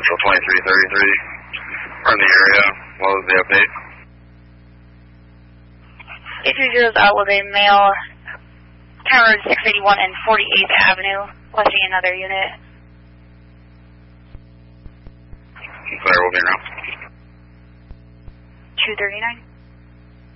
Central 2333. We're in the area. What was the update? 830 is out with a male, Tower 681 and 48th Avenue, requesting another unit. Clear, we'll be around. 239.